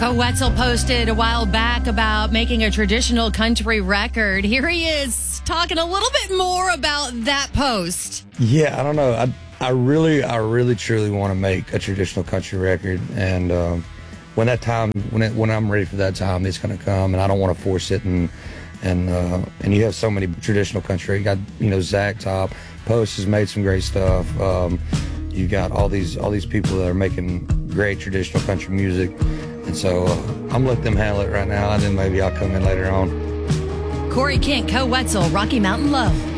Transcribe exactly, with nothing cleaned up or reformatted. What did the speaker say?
Ko Wetzel posted a while back about making a traditional country record. Here he is talking a little bit more about that post. Yeah, I don't know. I I really, I really, truly want to make a traditional country record, and um, when that time, when it, when I'm ready for that time, it's going to come, and I don't want to force it. And and uh, and you have so many traditional country. You got you know Zach Top, Post has made some great stuff. Um, you got all these all these people that are making great traditional country music. And so uh, I'm going to let them handle it right now, and then maybe I'll come in later on. Corey Kent, Ko Wetzel, Rocky Mountain Love.